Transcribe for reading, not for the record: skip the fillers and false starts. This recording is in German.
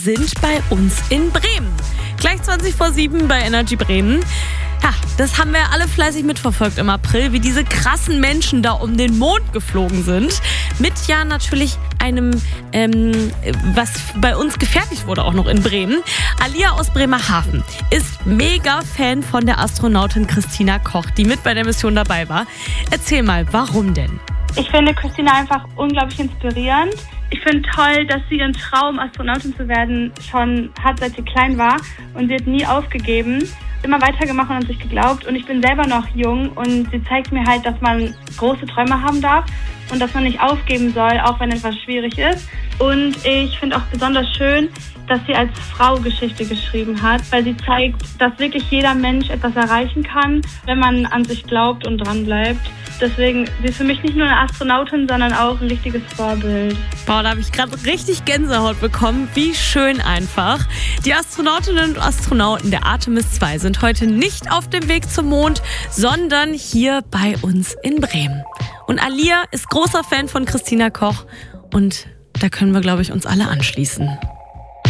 sind bei uns in Bremen. Gleich 7:20 bei Energy Bremen. Ja, das haben wir alle fleißig mitverfolgt im April, wie diese krassen Menschen da um den Mond geflogen sind. Mit ja natürlich einem, was bei uns gefertigt wurde, auch noch in Bremen. Alia aus Bremerhaven ist mega Fan von der Astronautin Christina Koch, die mit bei der Mission dabei war. Erzähl mal, warum denn? Ich finde Christina einfach unglaublich inspirierend. Ich finde toll, dass sie ihren Traum, Astronautin zu werden, schon hat, seit sie klein war. Und sie hat nie aufgegeben, immer weitergemacht und an sich geglaubt. Und ich bin selber noch jung und sie zeigt mir halt, dass man große Träume haben darf und dass man nicht aufgeben soll, auch wenn etwas schwierig ist. Und ich finde auch besonders schön, dass sie als Frau Geschichte geschrieben hat, weil sie zeigt, dass wirklich jeder Mensch etwas erreichen kann, wenn man an sich glaubt und dran bleibt. Deswegen, sie ist für mich nicht nur eine Astronautin, sondern auch ein richtiges Vorbild. Boah, da habe ich gerade richtig Gänsehaut bekommen. Wie schön einfach. Die Astronautinnen und Astronauten der Artemis 2 sind heute nicht auf dem Weg zum Mond, sondern hier bei uns in Bremen. Und Alia ist großer Fan von Christina Koch und da können wir, glaube ich, uns alle anschließen.